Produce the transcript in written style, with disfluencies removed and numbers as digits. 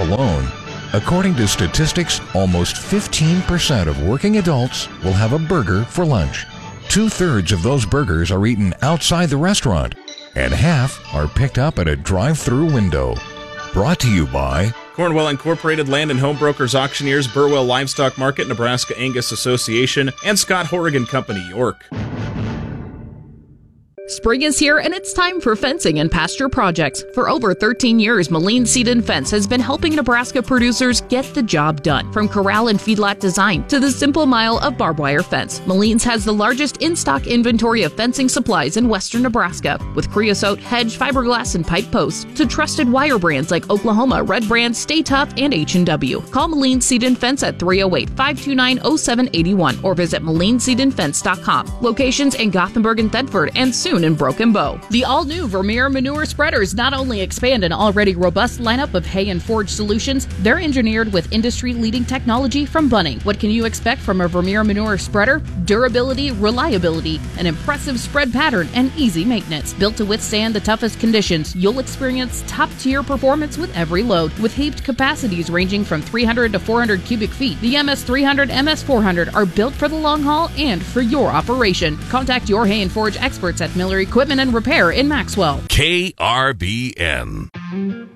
alone. According to statistics, almost 15% of working adults will have a burger for lunch. 2/3 of those burgers are eaten outside the restaurant, and half are picked up at a drive-through window. Brought to you by Cornwell Incorporated Land and Home Brokers Auctioneers, Burwell Livestock Market, Nebraska Angus Association, and Scott Horrigan Company, York. Spring is here and it's time for fencing and pasture projects. For over 13 years, Moline Seed and Fence has been helping Nebraska producers get the job done. From corral and feedlot design to the simple mile of barbed wire fence, Moline's has the largest in-stock inventory of fencing supplies in western Nebraska. With creosote, hedge, fiberglass, and pipe posts to trusted wire brands like Oklahoma, Red Brand, Stay Tough, and H&W. Call Moline Seed and Fence at 308-529-0781 or visit MolineSeedandFence.com. Locations in Gothenburg and Thedford and soon in Broken Bow. The all-new Vermeer manure spreaders not only expand an already robust lineup of hay and forage solutions, they're engineered with industry-leading technology from Bunning. What can you expect from a Vermeer manure spreader? Durability, reliability, an impressive spread pattern, and easy maintenance. Built to withstand the toughest conditions, you'll experience top-tier performance with every load. With heaped capacities ranging from 300 to 400 cubic feet, the MS300, MS400 are built for the long haul and for your operation. Contact your hay and forage experts at Miller Equipment and Repair in Maxwell. KRBN.